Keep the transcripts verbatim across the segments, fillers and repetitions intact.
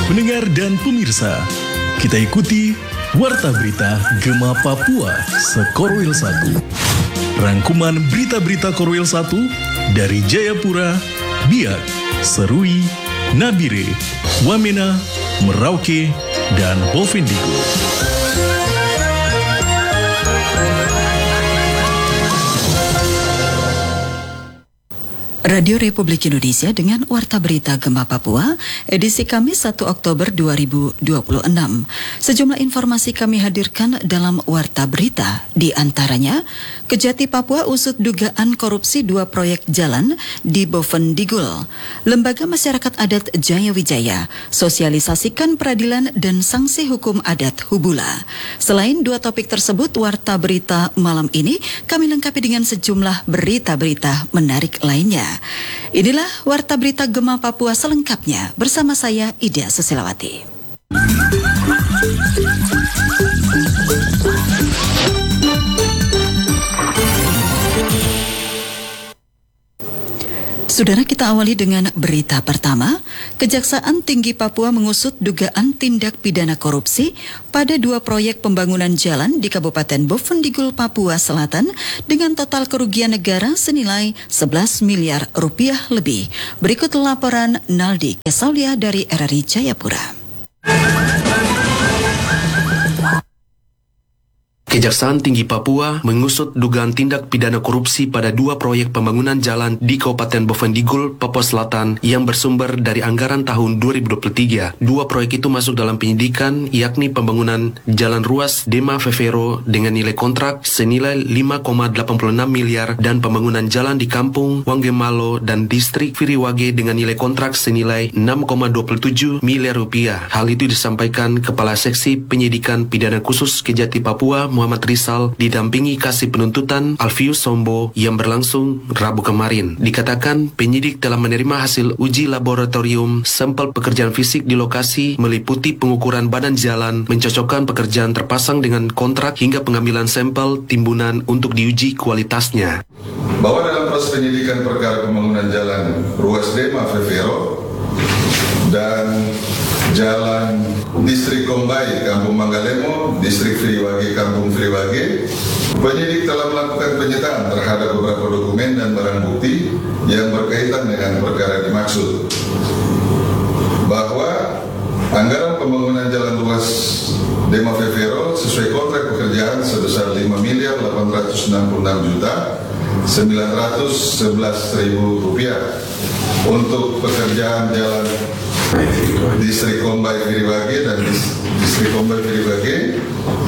Pendengar dan pemirsa, kita ikuti Warta Berita Gema Papua Sekorwil satu. Rangkuman berita-berita Korwil satu dari Jayapura, Biak, Serui, Nabire, Wamena, Merauke, dan Bovendigul. Radio Republik Indonesia dengan Warta Berita Gema Papua, edisi Kamis satu Oktober dua ribu dua puluh enam. Sejumlah informasi kami hadirkan dalam Warta Berita, di antaranya Kejati Papua usut dugaan korupsi dua proyek jalan di Bovendigul. Lembaga Masyarakat Adat Jayawijaya sosialisasikan peradilan dan sanksi hukum adat Hubula. Selain dua topik tersebut, Warta Berita malam ini kami lengkapi dengan sejumlah berita-berita menarik lainnya. Inilah Warta Berita Gema Papua selengkapnya bersama saya Ida Susilawati. Saudara, kita awali dengan berita pertama. Kejaksaan Tinggi Papua mengusut dugaan tindak pidana korupsi pada dua proyek pembangunan jalan di Kabupaten Bovendigul, Papua Selatan dengan total kerugian negara senilai sebelas miliar rupiah lebih. Berikut laporan Naldi Kesaulia dari R R I Jayapura. Kejaksaan Tinggi Papua mengusut dugaan tindak pidana korupsi pada dua proyek pembangunan jalan di Kabupaten Bovendigul, Papua Selatan yang bersumber dari anggaran tahun dua ribu dua puluh tiga. Dua proyek itu masuk dalam penyidikan, yakni pembangunan jalan ruas Dema Vevero dengan nilai kontrak senilai lima koma delapan puluh enam miliar dan pembangunan jalan di Kampung Wangemalo dan Distrik Viriwage dengan nilai kontrak senilai enam koma dua puluh tujuh miliar rupiah. Hal itu disampaikan Kepala Seksi Penyidikan Pidana Khusus Kejati Papua Muhammad Rizal didampingi Kasih Penuntutan Alfius Sombo yang berlangsung Rabu kemarin. Dikatakan penyidik telah menerima hasil uji laboratorium sampel pekerjaan fisik di lokasi meliputi pengukuran badan jalan, mencocokkan pekerjaan terpasang dengan kontrak hingga pengambilan sampel timbunan untuk diuji kualitasnya. Bahwa dalam proses penyidikan perkara pembangunan jalan ruas Dema Vevero dan jalan Distrik Kombai, Kampung Manggalemo, Distrik Viriwage, Kampung Viriwage, penyidik telah melakukan penyitaan terhadap beberapa dokumen dan barang bukti yang berkaitan dengan perkara dimaksud. Bahwa anggaran pembangunan jalan ruas Dema Vevero sesuai kontrak pekerjaan sebesar lima miliar delapan ratus enam puluh enam juta sembilan ratus sebelas ribu rupiah untuk pekerjaan jalan Distrik Kombai Viriwage dan Distrik Kombai Viriwage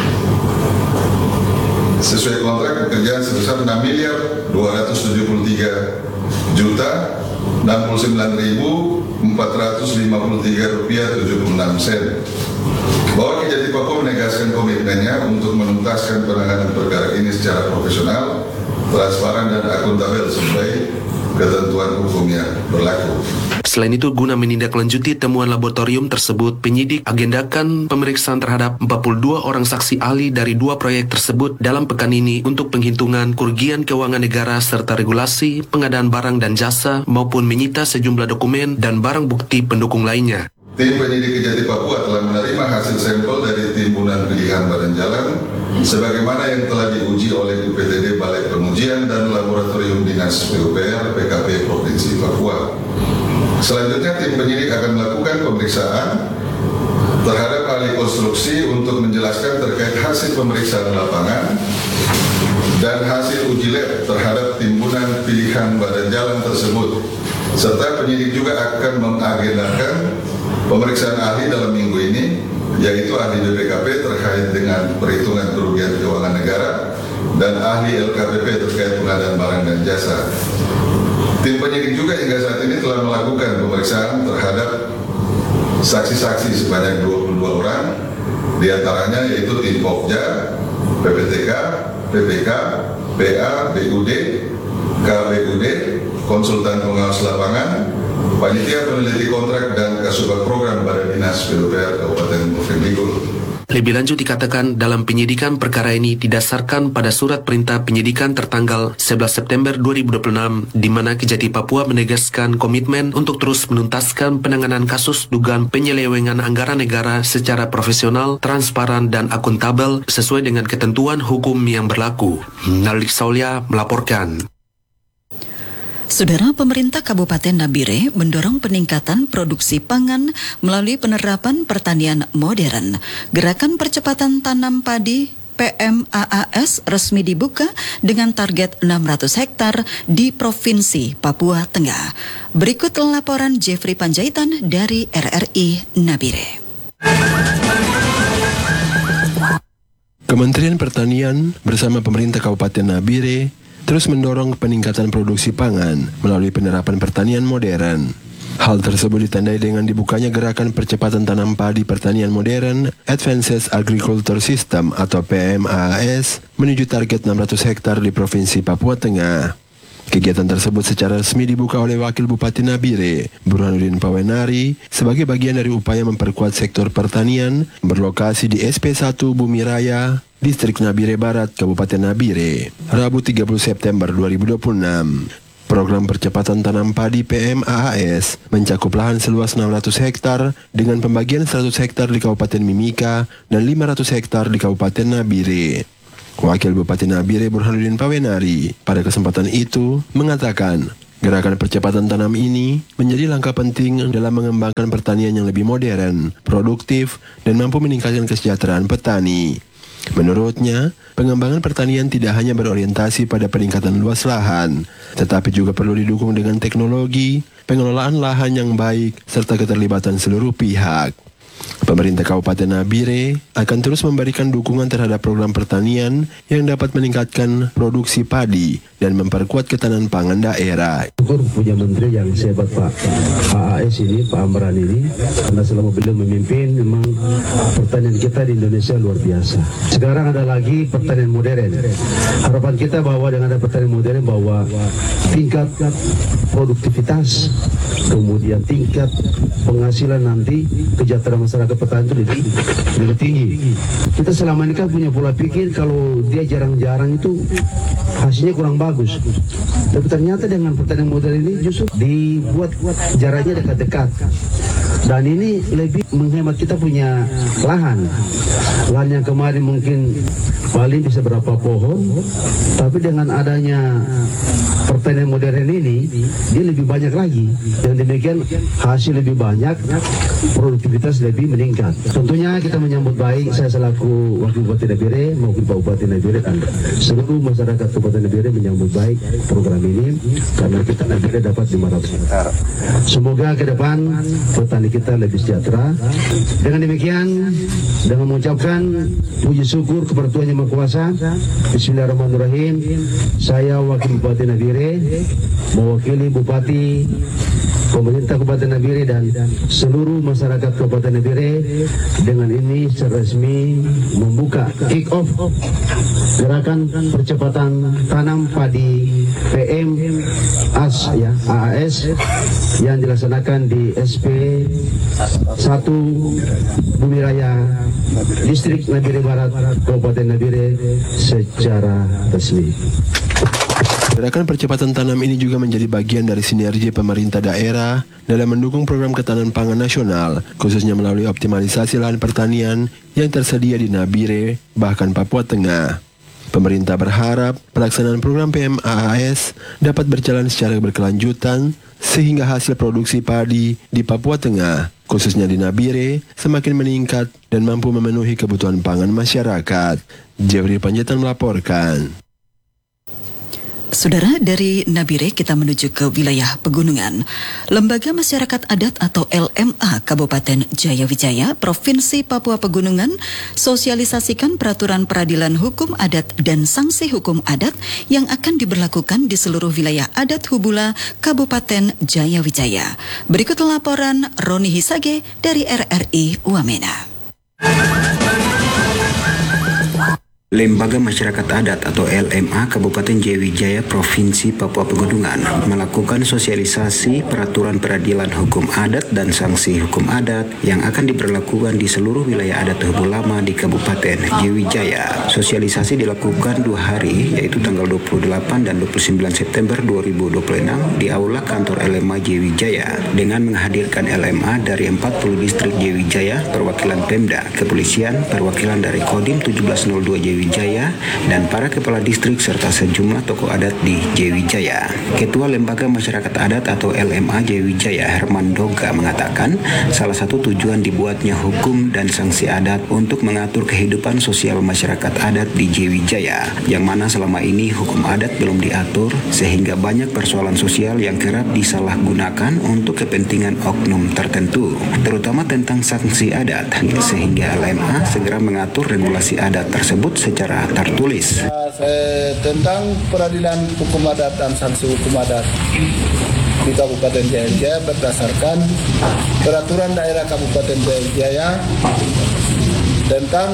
sesuai kontrak pekerjaan sebesar enam miliar dua ratus tujuh puluh tiga juta enam puluh sembilan ribu empat ratus lima puluh tiga rupiah tujuh puluh enam sen. Bahwa Kejati Papua menegaskan komitmennya untuk menuntaskan penanganan perkara ini secara profesional, transparan dan akuntabel sesuai ketentuan hukum yang berlaku. Selain itu, guna menindaklanjuti temuan laboratorium tersebut, penyidik agendakan pemeriksaan terhadap empat puluh dua orang saksi ahli dari dua proyek tersebut dalam pekan ini untuk penghitungan kerugian keuangan negara serta regulasi pengadaan barang dan jasa maupun menyita sejumlah dokumen dan barang bukti pendukung lainnya. Tim penyidik Kejati Papua telah menerima hasil sampel dari timbunan pilihan badan jalan sebagaimana yang telah diuji oleh U P T D Balai Pengujian dan Laboratorium Dinas P U P R P K P Provinsi Papua. Selanjutnya tim penyidik akan melakukan pemeriksaan terhadap ahli konstruksi untuk menjelaskan terkait hasil pemeriksaan lapangan dan hasil uji lab terhadap timbunan pilihan badan jalan tersebut. Serta penyidik juga akan mengagendakan pemeriksaan ahli dalam minggu ini, yaitu ahli B P K P terkait dengan perhitungan kerugian keuangan negara dan ahli L K P P terkait pengadaan barang dan jasa. Tim penyidik juga hingga saat ini telah melakukan pemeriksaan terhadap saksi-saksi sebanyak dua puluh dua orang, diantaranya yaitu tim Pokja, P P T K, P P K, P A, B U D, K B U D, konsultan pengawas lapangan, panitia peneliti kontrak dan kasubag program Badan Dinas P U P R Kabupaten Bovendigul. Lebih lanjut dikatakan dalam penyidikan perkara ini didasarkan pada surat perintah penyidikan tertanggal sebelas September dua ribu dua puluh enam di mana Kejati Papua menegaskan komitmen untuk terus menuntaskan penanganan kasus dugaan penyelewengan anggaran negara secara profesional, transparan dan akuntabel sesuai dengan ketentuan hukum yang berlaku. Nalik Saulia melaporkan. Saudara, pemerintah Kabupaten Nabire mendorong peningkatan produksi pangan melalui penerapan pertanian modern. Gerakan percepatan tanam padi P M A A S resmi dibuka dengan target enam ratus hektar di Provinsi Papua Tengah. Berikut laporan Jeffrey Panjaitan dari R R I Nabire. Kementerian Pertanian bersama pemerintah Kabupaten Nabire terus mendorong peningkatan produksi pangan melalui penerapan pertanian modern. Hal tersebut ditandai dengan dibukanya gerakan percepatan tanam padi pertanian modern Advanced Agriculture System atau P M A A S menuju target enam ratus hektar di Provinsi Papua Tengah. Kegiatan tersebut secara resmi dibuka oleh Wakil Bupati Nabire, Burhanuddin Pawenari, sebagai bagian dari upaya memperkuat sektor pertanian berlokasi di S P satu Bumi Raya, Distrik Nabire Barat, Kabupaten Nabire, Rabu tiga puluh September dua ribu dua puluh enam. Program percepatan tanam padi P M A A S mencakup lahan seluas enam ratus hektar dengan pembagian seratus hektar di Kabupaten Mimika dan lima ratus hektar di Kabupaten Nabire. Wakil Bupati Nabire Burhanuddin Pawenari pada kesempatan itu mengatakan gerakan percepatan tanam ini menjadi langkah penting dalam mengembangkan pertanian yang lebih modern, produktif, dan mampu meningkatkan kesejahteraan petani. Menurutnya, pengembangan pertanian tidak hanya berorientasi pada peningkatan luas lahan, tetapi juga perlu didukung dengan teknologi, pengelolaan lahan yang baik, serta keterlibatan seluruh pihak. Pemerintah Kabupaten Nabire akan terus memberikan dukungan terhadap program pertanian yang dapat meningkatkan produksi padi dan memperkuat ketahanan pangan daerah. Syukur punya menteri yang sehebat Pak A A S ini, Pak Amran ini, karena selama beliau memimpin memang pertanian kita di Indonesia luar biasa. Sekarang ada lagi pertanian modern. Harapan kita bahwa dengan ada pertanian modern bahwa tingkat produktivitas, kemudian tingkat penghasilan nanti kesejahteraan masyarakat petani itu lebih, lebih tinggi. Kita selama ini kan punya pola pikir kalau dia jarang-jarang itu hasilnya kurang bagus. Tapi ternyata dengan pertanian modern ini justru dibuat jaraknya dekat-dekat. Dan ini lebih menghemat kita punya lahan. Lahan yang kemarin mungkin paling bisa berapa pohon, tapi dengan adanya pertanian modern ini, dia lebih banyak lagi. Dan demikian hasil lebih banyak, produktivitas lebih meningkat. Tentunya kita menyambut baik, saya selaku Wakil Bupati Nabire, maupun Pak Bupati Nabire, dan seluruh masyarakat Kabupaten Nabire menyambut baik program ini, karena kita Nabire dapat lima ratus hektar. Semoga ke depan petani kita lebih sejahtera. Dengan demikian, dengan mengucapkan puji syukur kepada Tuhan Yang Maha Kuasa, Bismillahirrahmanirrahim, saya Wakil Bupati Nabire mewakili Bupati, pemerintah Kabupaten Nabire dan seluruh masyarakat Kabupaten Nabire dengan ini secara resmi membuka kick off gerakan percepatan tanam padi P M A A S yang dilaksanakan di S P satu Bumi Raya, Distrik Nabire Barat, Kabupaten Nabire secara resmi. Gerakan percepatan tanam ini juga menjadi bagian dari sinergi pemerintah daerah dalam mendukung program ketahanan pangan nasional, khususnya melalui optimalisasi lahan pertanian yang tersedia di Nabire, bahkan Papua Tengah. Pemerintah berharap pelaksanaan program P M A A S dapat berjalan secara berkelanjutan sehingga hasil produksi padi di Papua Tengah, khususnya di Nabire, semakin meningkat dan mampu memenuhi kebutuhan pangan masyarakat. Jeffrey Panjaitan melaporkan. Saudara, dari Nabire kita menuju ke wilayah pegunungan. Lembaga Masyarakat Adat atau L M A Kabupaten Jayawijaya, Provinsi Papua Pegunungan, sosialisasikan peraturan peradilan hukum adat dan sanksi hukum adat yang akan diberlakukan di seluruh wilayah adat Hubula, Kabupaten Jayawijaya. Berikut laporan Roni Hisage dari R R I Wamena. Lembaga Masyarakat Adat atau L M A Kabupaten Jayawijaya Provinsi Papua Pegunungan melakukan sosialisasi peraturan peradilan hukum adat dan sanksi hukum adat yang akan diberlakukan di seluruh wilayah adat Hubu Lama di Kabupaten Jayawijaya. Sosialisasi dilakukan dua hari, yaitu tanggal dua puluh delapan dan dua puluh sembilan September dua ribu dua puluh enam di Aula Kantor L M A Jayawijaya dengan menghadirkan L M A dari empat puluh distrik Jayawijaya, perwakilan Pemda, kepolisian, perwakilan dari Kodim tujuh belas nol dua Jayawijaya Jayawijaya dan para kepala distrik serta sejumlah tokoh adat di Jayawijaya. Ketua Lembaga Masyarakat Adat atau L M A Jayawijaya Herman Doga mengatakan salah satu tujuan dibuatnya hukum dan sanksi adat untuk mengatur kehidupan sosial masyarakat adat di Jayawijaya, yang mana selama ini hukum adat belum diatur sehingga banyak persoalan sosial yang kerap disalahgunakan untuk kepentingan oknum tertentu, terutama tentang sanksi adat, sehingga L M A segera mengatur regulasi adat tersebut secara tertulis. Uh, tentang peradilan hukum adat dan sanksi hukum adat di Kabupaten Jayawijaya berdasarkan peraturan daerah Kabupaten Jayawijaya tentang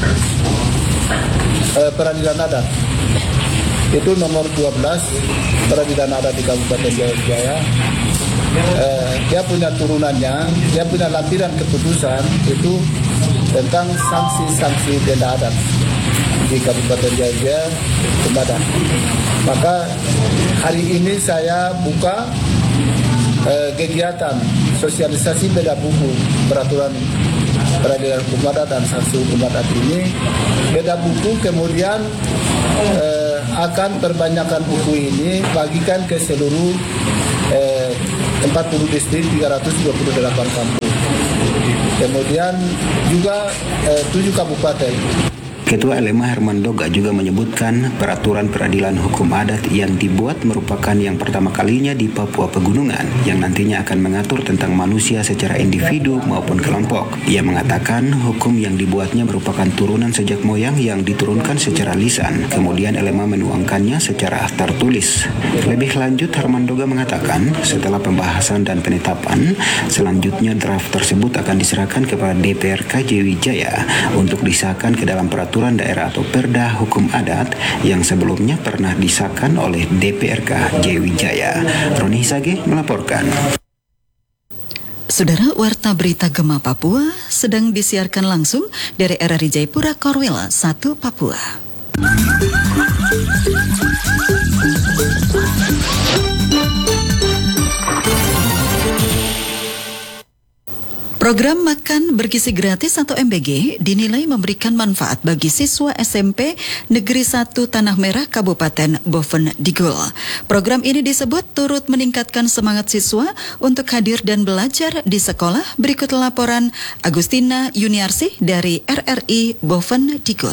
uh, peradilan adat. Itu nomor dua belas peradilan adat di Kabupaten Jayawijaya. Uh, dia punya turunannya, dia punya lampiran keputusan itu tentang sanksi-sanksi denda adat di Kabupaten Jayawijaya Kebadan. Maka hari ini saya buka eh, kegiatan sosialisasi beda buku peraturan peradilan hukum adat dan sanksi hukum adat ini. Beda buku kemudian eh, akan perbanyakkan buku ini bagikan ke seluruh eh, empat puluh distrik tiga ratus dua puluh delapan kampung. Kemudian juga eh, tujuh kabupaten. Ketua L M A Herman Doga juga menyebutkan peraturan peradilan hukum adat yang dibuat merupakan yang pertama kalinya di Papua Pegunungan yang nantinya akan mengatur tentang manusia secara individu maupun kelompok. Ia mengatakan hukum yang dibuatnya merupakan turunan sejak moyang yang diturunkan secara lisan, kemudian L M A menuangkannya secara tertulis. Lebih lanjut, Herman Doga mengatakan setelah pembahasan dan penetapan, selanjutnya draft tersebut akan diserahkan kepada D P R K Jayawijaya untuk disahkan ke dalam peraturan daerah atau Perda Hukum Adat yang sebelumnya pernah disahkan oleh D P R K Jayawijaya. Roni Hisage melaporkan. Saudara, Warta Berita Gema Papua sedang disiarkan langsung dari R R I Jayapura Korwil satu Papua. Program Makan Bergizi Gratis atau M B G dinilai memberikan manfaat bagi siswa S M P Negeri satu Tanah Merah Kabupaten Boven Digul. Program ini disebut turut meningkatkan semangat siswa untuk hadir dan belajar di sekolah. Berikut laporan Agustina Yuniarsi dari R R I Boven Digul.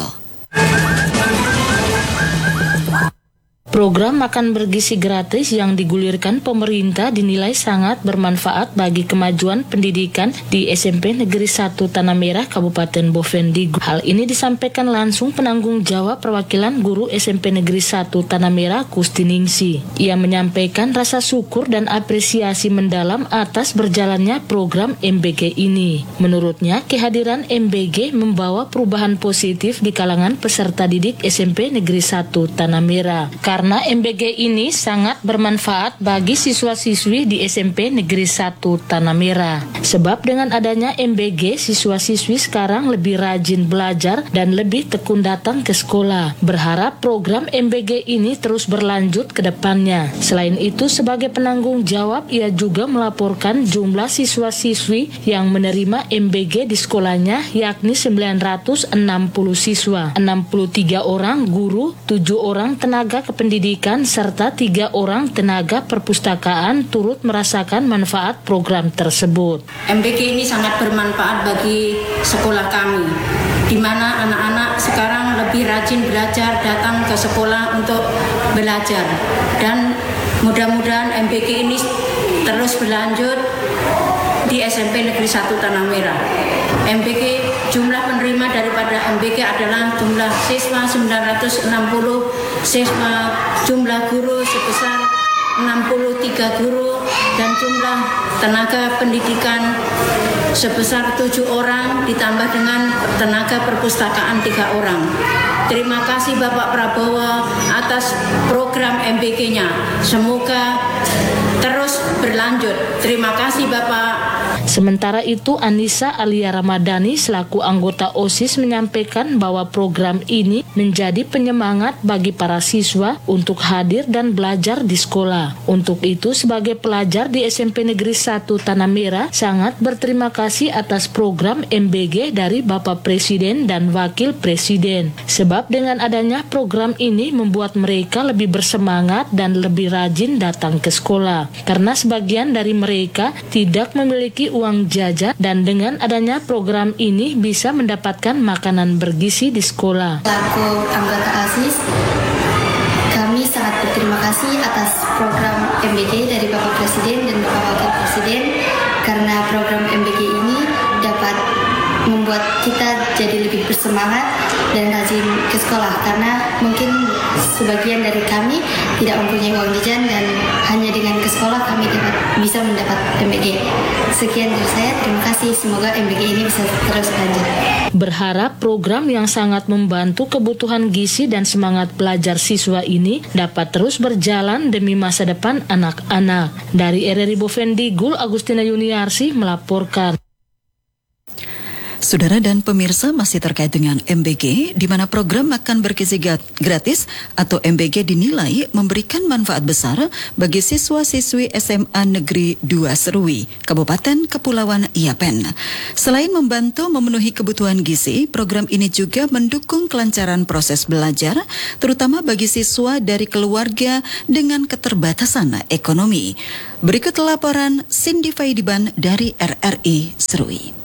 Program makan bergizi gratis yang digulirkan pemerintah dinilai sangat bermanfaat bagi kemajuan pendidikan di S M P Negeri satu Tanah Merah Kabupaten Boven Digul. Hal ini disampaikan langsung penanggung jawab perwakilan guru S M P Negeri satu Tanah Merah Kustiningsi. Ia menyampaikan rasa syukur dan apresiasi mendalam atas berjalannya program M B G ini. Menurutnya, kehadiran M B G membawa perubahan positif di kalangan peserta didik S M P Negeri satu Tanah Merah. Karena M B G ini sangat bermanfaat bagi siswa-siswi di S M P Negeri satu Tanah Merah. Sebab dengan adanya M B G, siswa-siswi sekarang lebih rajin belajar dan lebih tekun datang ke sekolah. Berharap program M B G ini terus berlanjut ke depannya. Selain itu, sebagai penanggung jawab, ia juga melaporkan jumlah siswa-siswi yang menerima M B G di sekolahnya, yakni sembilan ratus enam puluh siswa, enam puluh tiga orang guru, tujuh orang tenaga kependidikan, pendidikan serta tiga orang tenaga perpustakaan turut merasakan manfaat program tersebut. M B G ini sangat bermanfaat bagi sekolah kami, di mana anak-anak sekarang lebih rajin belajar, datang ke sekolah untuk belajar, dan mudah-mudahan M B G ini terus berlanjut di S M P Negeri satu Tanah Merah. M B G, jumlah penerima daripada M B G adalah jumlah siswa sembilan ratus enam puluh, siswa jumlah guru sebesar enam puluh tiga guru, dan jumlah tenaga pendidikan sebesar tujuh orang ditambah dengan tenaga perpustakaan tiga orang. Terima kasih Bapak Prabowo atas program M B G-nya. Semoga terus berlanjut. Terima kasih Bapak. Sementara itu, Anissa Alia Ramadhani selaku anggota OSIS menyampaikan bahwa program ini menjadi penyemangat bagi para siswa untuk hadir dan belajar di sekolah. Untuk itu, sebagai pelajar di S M P Negeri satu Tanah Merah, sangat berterima kasih atas program M B G dari Bapak Presiden dan Wakil Presiden. Sebab dengan adanya program ini membuat mereka lebih bersemangat dan lebih rajin datang ke sekolah. Karena sebagian dari mereka tidak memiliki uang jajan dan dengan adanya program ini bisa mendapatkan makanan bergizi di sekolah. Selaku anggota OSIS, kami sangat berterima kasih atas program M B G dari Bapak Presiden dan Bapak Wakil Presiden karena program M B G ini dapat membuat kita jadi lebih bersemangat dan rajin ke sekolah karena mungkin sebagian dari kami tidak mempunyai uang jajan dan hanya dengan ke sekolah kami dapat bisa mendapat M B G. Sekian dari saya, terima kasih. Semoga M B G ini bisa terus lanjut. Berharap program yang sangat membantu kebutuhan gizi dan semangat belajar siswa ini dapat terus berjalan demi masa depan anak-anak. Dari R R I Bovendigul, Agustina Yuniarsi melaporkan. Saudara dan pemirsa, masih terkait dengan M B G, di mana program makan bergizi gratis atau M B G dinilai memberikan manfaat besar bagi siswa-siswi S M A Negeri dua Serui, Kabupaten Kepulauan Yapen. Selain membantu memenuhi kebutuhan gizi, program ini juga mendukung kelancaran proses belajar, terutama bagi siswa dari keluarga dengan keterbatasan ekonomi. Berikut laporan Cindy Faidiban dari R R I Serui.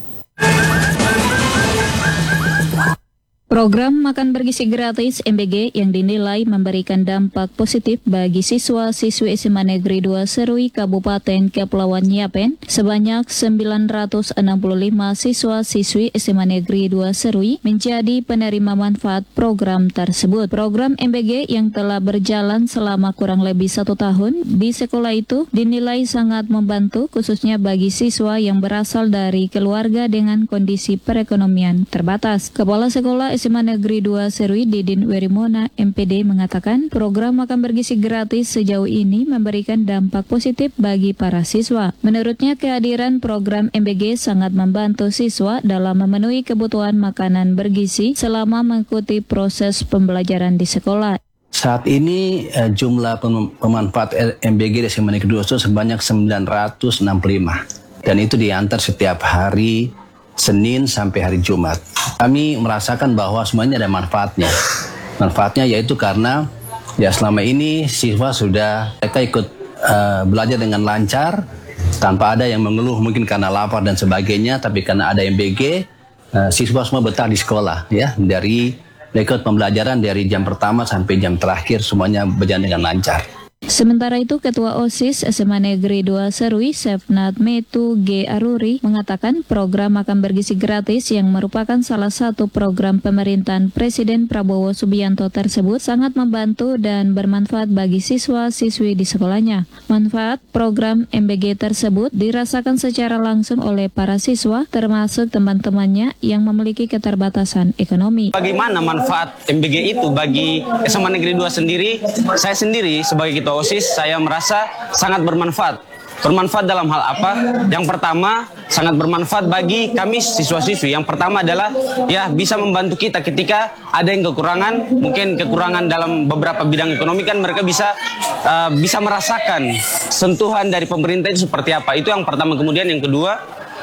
Program makan bergizi gratis M B G yang dinilai memberikan dampak positif bagi siswa-siswi S M A Negeri dua Serui Kabupaten Kepulauan Yapen sebanyak sembilan ratus enam puluh lima siswa-siswi S M A Negeri dua Serui menjadi penerima manfaat program tersebut. Program M B G yang telah berjalan selama kurang lebih satu tahun di sekolah itu dinilai sangat membantu khususnya bagi siswa yang berasal dari keluarga dengan kondisi perekonomian terbatas. Kepala Sekolah S M A Negeri dua Serui Didin Werimona M P D mengatakan program makan bergizi gratis sejauh ini memberikan dampak positif bagi para siswa. Menurutnya kehadiran program M B G sangat membantu siswa dalam memenuhi kebutuhan makanan bergizi selama mengikuti proses pembelajaran di sekolah. Saat ini eh, jumlah pemanfaat M B G di S M A Negeri dua Serui sebanyak sembilan ratus enam puluh lima dan itu diantar setiap hari Senin sampai hari Jumat. Kami merasakan bahwa semuanya ada manfaatnya. Manfaatnya yaitu karena ya selama ini siswa sudah mereka ikut uh, belajar dengan lancar tanpa ada yang mengeluh mungkin karena lapar dan sebagainya, tapi karena ada M B G uh, siswa semua betah di sekolah ya, dari ikut pembelajaran dari jam pertama sampai jam terakhir semuanya berjalan dengan lancar. Sementara itu, Ketua OSIS S M A Negeri dua Serui, Sepnat Metu G. Aruri, mengatakan program makan bergizi gratis yang merupakan salah satu program pemerintahan Presiden Prabowo Subianto tersebut sangat membantu dan bermanfaat bagi siswa-siswi di sekolahnya. Manfaat program M B G tersebut dirasakan secara langsung oleh para siswa, termasuk teman-temannya yang memiliki keterbatasan ekonomi. Bagaimana manfaat M B G itu bagi S M A Negeri dua sendiri? Saya sendiri sebagai Ketua OSIS, saya merasa sangat bermanfaat. Bermanfaat dalam hal apa? Yang pertama, sangat bermanfaat bagi kami siswa-siswi. Yang pertama adalah ya bisa membantu kita ketika ada yang kekurangan, mungkin kekurangan dalam beberapa bidang ekonomi kan mereka bisa uh, bisa merasakan sentuhan dari pemerintah itu seperti apa. Itu yang pertama. Kemudian yang kedua,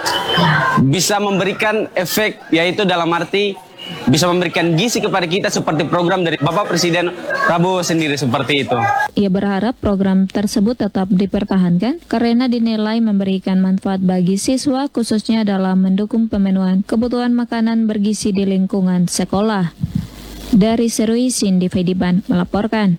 bisa memberikan efek, yaitu dalam arti bisa memberikan gizi kepada kita seperti program dari Bapak Presiden Prabowo sendiri seperti itu. Ia berharap program tersebut tetap dipertahankan karena dinilai memberikan manfaat bagi siswa khususnya dalam mendukung pemenuhan kebutuhan makanan bergizi di lingkungan sekolah. Dari Serui, Cindy Faidiban melaporkan.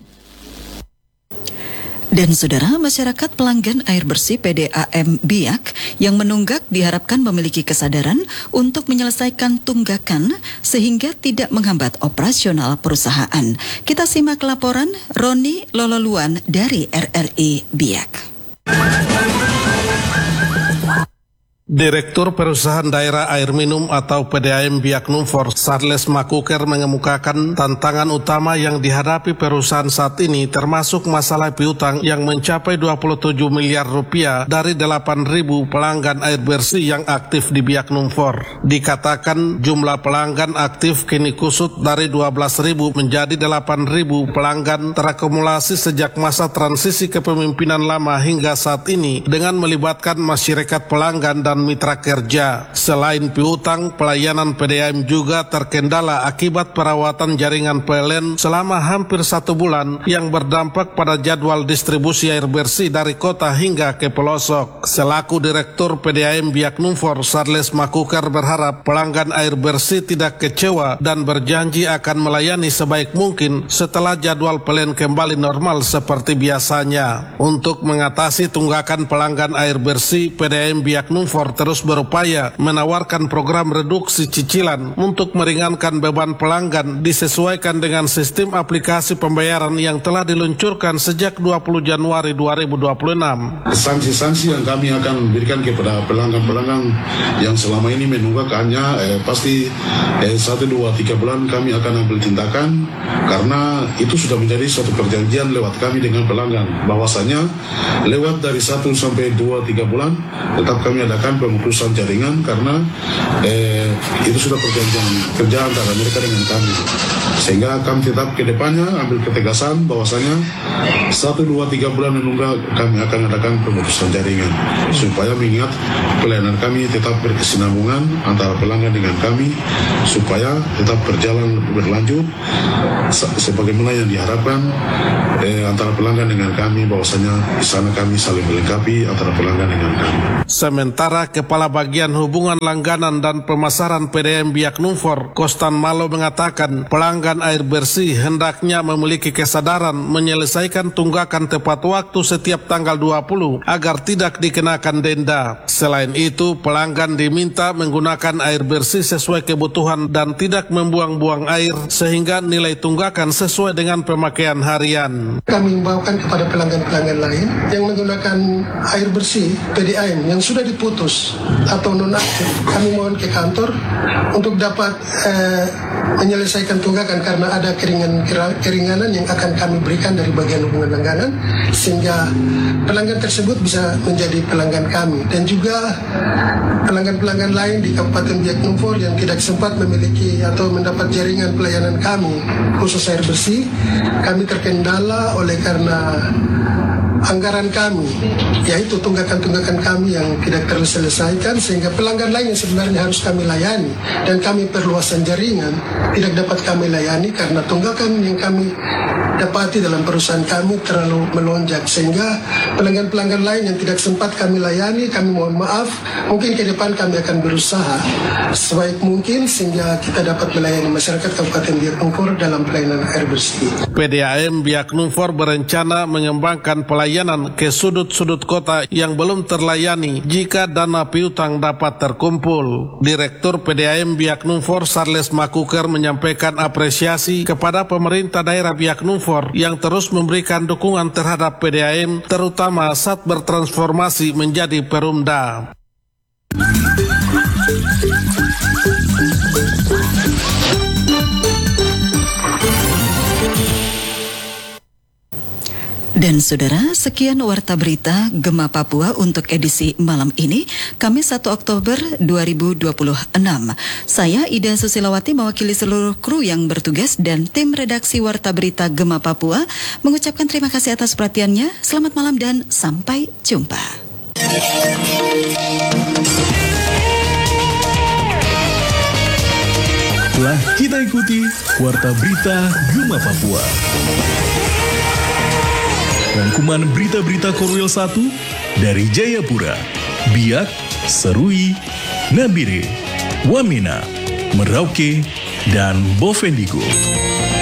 Dan saudara, masyarakat pelanggan air bersih P D A M Biak yang menunggak diharapkan memiliki kesadaran untuk menyelesaikan tunggakan sehingga tidak menghambat operasional perusahaan. Kita simak laporan Roni Lololuan dari R R I Biak. Direktur Perusahaan Daerah Air Minum atau P D A M Biak Numfor, Charles Makuker, mengemukakan tantangan utama yang dihadapi perusahaan saat ini termasuk masalah piutang yang mencapai dua puluh tujuh miliar rupiah dari delapan ribu pelanggan air bersih yang aktif di Biak Numfor. Dikatakan jumlah pelanggan aktif kini kusut dari dua belas ribu menjadi delapan ribu pelanggan terakumulasi sejak masa transisi kepemimpinan lama hingga saat ini dengan melibatkan masyarakat pelanggan dan mitra kerja. Selain piutang, pelayanan P D A M juga terkendala akibat perawatan jaringan P L N selama hampir satu bulan yang berdampak pada jadwal distribusi air bersih dari kota hingga ke pelosok. Selaku Direktur P D A M Biak Numfor, Charles Makuker berharap pelanggan air bersih tidak kecewa dan berjanji akan melayani sebaik mungkin setelah jadwal P L N kembali normal seperti biasanya. Untuk mengatasi tunggakan pelanggan air bersih, P D A M Biak Numfor terus berupaya menawarkan program reduksi cicilan untuk meringankan beban pelanggan disesuaikan dengan sistem aplikasi pembayaran yang telah diluncurkan sejak dua puluh Januari dua ribu dua puluh enam. Sanksi-sanksi yang kami akan berikan kepada pelanggan-pelanggan yang selama ini menunggakkannya eh, pasti eh, satu, dua, tiga bulan kami akan ambil tindakan karena itu sudah menjadi suatu perjanjian lewat kami dengan pelanggan bahwasanya lewat dari satu sampai dua, tiga bulan tetap kami adakan pemutusan jaringan karena eh, itu sudah perjanjian kerja antara mereka dengan kami, sehingga kami tetap ke depannya ambil ketegasan bahwasanya satu, dua, tiga bulan menunggu kami akan adakan pemutusan jaringan supaya mengingat pelayanan kami tetap berkesinambungan antara pelanggan dengan kami supaya tetap berjalan berlanjut sebagaimana yang diharapkan eh, antara pelanggan dengan kami bahwasanya di sana kami saling melengkapi antara pelanggan dengan kami. Sementara Kepala Bagian Hubungan Langganan dan Pemasaran P D A M Biak Numfor, Kostan Malo, mengatakan pelanggan air bersih hendaknya memiliki kesadaran menyelesaikan tunggakan tepat waktu setiap tanggal dua puluh agar tidak dikenakan denda. Selain itu, pelanggan diminta menggunakan air bersih sesuai kebutuhan dan tidak membuang-buang air sehingga nilai tunggakan sesuai dengan pemakaian harian. Kami membawakan kepada pelanggan-pelanggan lain yang menggunakan air bersih P D A M yang sudah diputus atau nonaktif, kami mohon ke kantor untuk dapat eh, menyelesaikan tunggakan karena ada keringan, keringanan yang akan kami berikan dari bagian hubungan langganan sehingga pelanggan tersebut bisa menjadi pelanggan kami, dan juga pelanggan-pelanggan lain di Kabupaten Biak Numfor yang tidak sempat memiliki atau mendapat jaringan pelayanan kami khusus air bersih. Kami terkendala oleh karena anggaran kami, yaitu tunggakan-tunggakan kami yang tidak terselesaikan, sehingga pelanggan lain yang sebenarnya harus kami layani dan kami perluasan jaringan tidak dapat kami layani karena tunggakan yang kami dapati dalam perusahaan kami terlalu melonjak, sehingga pelanggan-pelanggan lain yang tidak sempat kami layani, kami mohon maaf. Mungkin ke depan kami akan berusaha sebaik mungkin sehingga kita dapat melayani masyarakat Kabupaten Biak Numfor dalam pelayanan air bersih. P D A M Biak Numfor berencana mengembangkan pelayanan ke sudut-sudut kota yang belum terlayani jika dana piutang dapat terkumpul. Direktur P D A M Biak Numfor, Charles Makuker, menyampaikan apresiasi kepada pemerintah daerah Biak Numfor yang terus memberikan dukungan terhadap P D A M terutama saat bertransformasi menjadi Perumda. Dan saudara, sekian Warta Berita Gema Papua untuk edisi malam ini, Kamis satu Oktober dua ribu dua puluh enam. Saya Ida Susilawati mewakili seluruh kru yang bertugas dan tim redaksi Warta Berita Gema Papua mengucapkan terima kasih atas perhatiannya. Selamat malam dan sampai jumpa. Telah kita ikuti Warta Berita Gema Papua. Rangkuman berita-berita Korwil satu dari Jayapura, Biak, Serui, Nabire, Wamena, Merauke, dan Bovendigul.